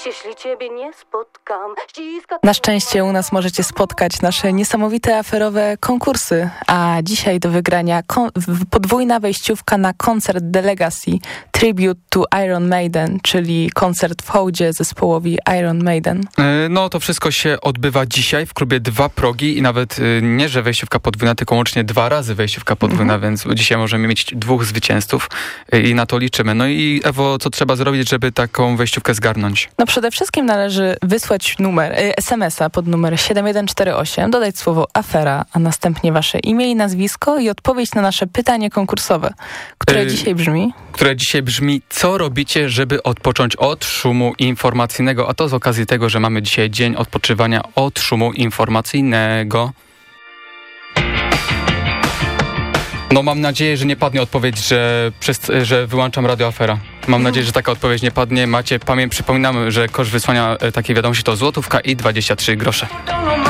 jeśli ciebie nie spotkam. Na szczęście u nas możecie spotkać nasze niesamowite aferowe konkursy, a dzisiaj do wygrania podwójna wejściówka na koncert The Legacy Tribute to Iron Maiden, czyli koncert w hołdzie zespołowi Iron Maiden. No to wszystko się odbywa dzisiaj w klubie Dwa Progi i nawet nie, że wejściówka podwójna, tylko łącznie 2 razy wejściówka podwójna, więc dzisiaj możemy mieć 2 zwycięzców i na to liczymy. No i Ewo, co trzeba zrobić, żeby taką wejściówkę zgarnąć? No przede wszystkim należy wysłać SMS-a pod numer 7148, dodać słowo afera, a następnie wasze imię i nazwisko i odpowiedź na nasze pytanie konkursowe, które dzisiaj brzmi, co robicie, żeby odpocząć od szumu informacyjnego, a to z okazji tego, że mamy dzisiaj dzień odpoczywania od szumu informacyjnego. No mam nadzieję, że nie padnie odpowiedź, że wyłączam Radio Afera. Mam nadzieję, że taka odpowiedź nie padnie. Przypominamy, że koszt wysłania takiej wiadomości to złotówka i 23 grosze.